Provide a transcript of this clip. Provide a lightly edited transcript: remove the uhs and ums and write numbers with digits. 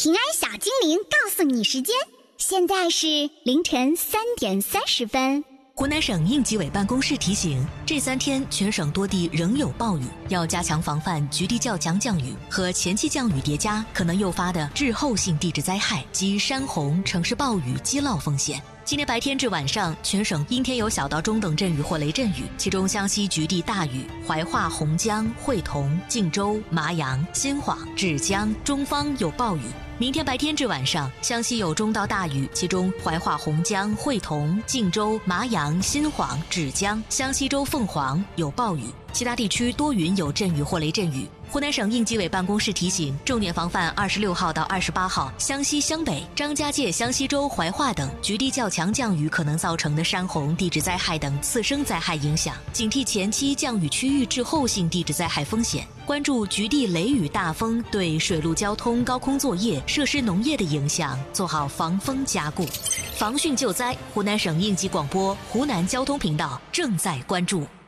平安小精灵告诉你时间，现在是凌晨3点30分。 湖南省应急委办公室提醒，这3天全省多地仍有暴雨，要加强防范局地较强降雨和前期降雨叠加可能诱发的滞后性地质灾害及山洪、城市暴雨积涝风险。今天白天至晚上，全省阴天有小到中等阵雨或雷阵雨，其中湘西局地大雨，怀化、洪江、会同、晋州、麻阳、新晃、芷江、中方有暴雨。明天白天至晚上，湘西有中到大雨，其中怀化、洪江、会同、晋州、麻阳、新晃、芷江、湘西州凤凰有暴雨，其他地区多云有阵雨或雷阵雨。湖南省应急委办公室提醒，重点防范26号到28号湘西湘北、张家界、湘西州、怀化等局地较强降雨可能造成的山洪、地质灾害等次生灾害影响，警惕前期降雨区域滞后性地质灾害风险，关注局地雷雨大风对水陆交通、高空作业、设施农业的影响，做好防风加固。防汛救灾，湖南省应急广播、湖南交通频道正在关注。